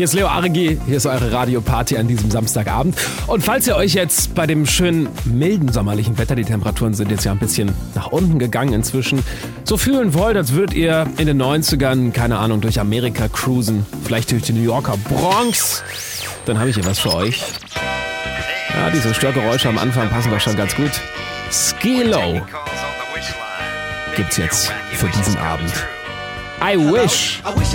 Hier ist Leo Arigi, hier ist eure Radioparty an diesem Samstagabend. Und falls ihr euch jetzt bei dem schönen, milden sommerlichen Wetter, die Temperaturen sind jetzt ja ein bisschen nach unten gegangen inzwischen, so fühlen wollt, als würdet ihr in den 90ern, keine Ahnung, durch Amerika cruisen, vielleicht durch die New Yorker Bronx, dann habe ich hier was für euch. Ja, diese Störgeräusche am Anfang passen doch schon ganz gut. Skee-Lo gibt's jetzt für diesen Abend. I wish.